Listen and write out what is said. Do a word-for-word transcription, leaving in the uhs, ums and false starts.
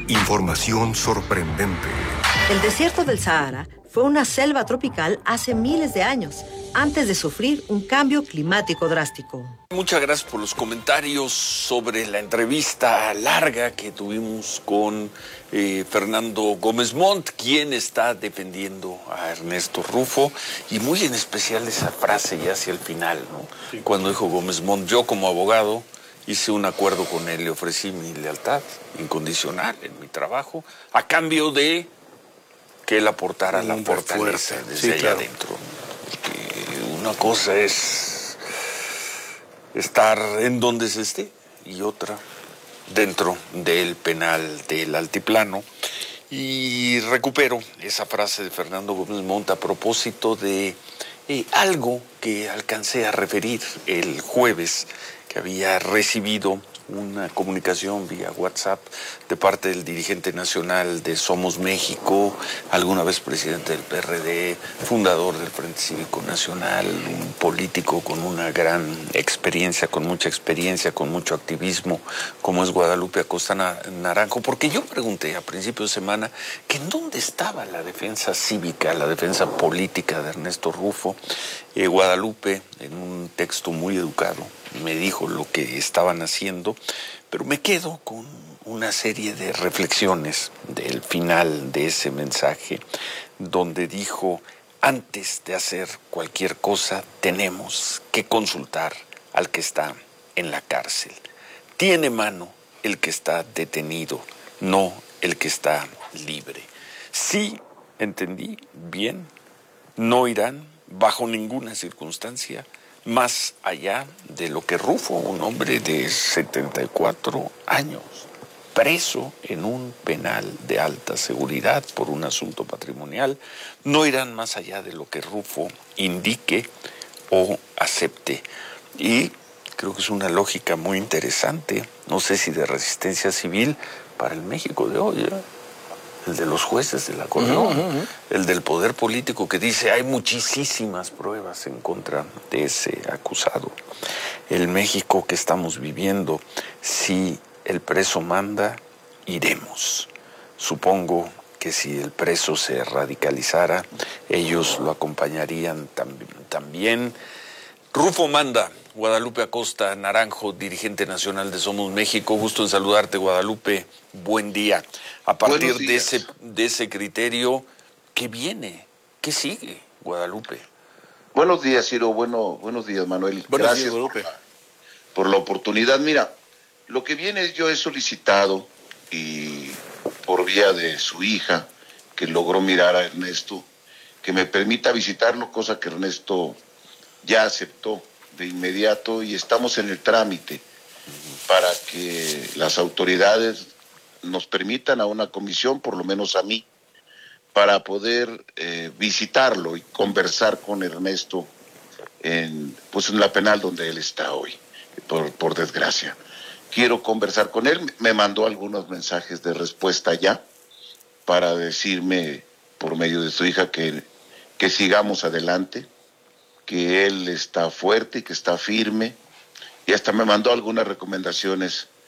Información sorprendente. El desierto del Sahara fue una selva tropical hace miles de años, antes de sufrir un cambio climático drástico. Muchas gracias por los comentarios sobre la entrevista larga que tuvimos con eh, Fernando Gómez Montt, quien está defendiendo a Ernesto Rufo, y muy en especial esa frase ya hacia el final, ¿no? Sí. Cuando dijo Gómez Montt: yo como abogado hice un acuerdo con él, le ofrecí mi lealtad incondicional en mi trabajo, a cambio de que él aportara la fortaleza desde sí, allá claro. adentro. Porque una cosa es estar en donde se esté y otra dentro del penal del Altiplano. Y recupero esa frase de Fernando Gómez Montt a propósito de eh, algo que alcancé a referir el jueves, que había recibido una comunicación vía WhatsApp de parte del dirigente nacional de Somos México, alguna vez presidente del P R D, fundador del Frente Cívico Nacional, un político con una gran experiencia, con mucha experiencia, con mucho activismo, como es Guadalupe Acosta Naranjo, porque yo pregunté a principios de semana que en dónde estaba la defensa cívica, la defensa política de Ernesto Rufo. Eh, Guadalupe, en un texto muy educado, me dijo lo que estaban haciendo, pero me quedo con una serie de reflexiones del final de ese mensaje, donde dijo: antes de hacer cualquier cosa tenemos que consultar al que está en la cárcel. Tiene mano el que está detenido, no el que está libre. Sí, entendí bien, no irán bajo ninguna circunstancia más allá de lo que Rufo, un hombre de setenta y cuatro años, preso en un penal de alta seguridad por un asunto patrimonial, no irán más allá de lo que Rufo indique o acepte. Y creo que es una lógica muy interesante, no sé si de resistencia civil para el México de hoy, ¿eh? El de los jueces de la Corte, uh-huh, uh-huh. el del poder político, que dice hay muchísimas pruebas en contra de ese acusado. El México que estamos viviendo, si el preso manda, iremos. Supongo que si el preso se radicalizara, ellos lo acompañarían tam- también. Rufo manda. Guadalupe Acosta Naranjo, dirigente nacional de Somos México. Gusto en saludarte, Guadalupe. Buen día. A partir de ese, de ese criterio, ¿qué viene? ¿Qué sigue, Guadalupe? Buenos días, Ciro. Bueno, buenos días, Manuel. Buenos Gracias días, Guadalupe. Por la, por la oportunidad. Mira, lo que viene es, yo he solicitado, y por vía de su hija, que logró mirar a Ernesto, que me permita visitarlo, cosa que Ernesto ya aceptó de inmediato, y estamos en el trámite para que las autoridades nos permitan a una comisión, por lo menos a mí, para poder eh, visitarlo y conversar con Ernesto en, pues en la penal donde él está hoy, por, por desgracia. Quiero conversar con él, me mandó algunos mensajes de respuesta ya para decirme, por medio de su hija, que, que sigamos adelante, que él está fuerte y que está firme, y hasta me mandó algunas recomendaciones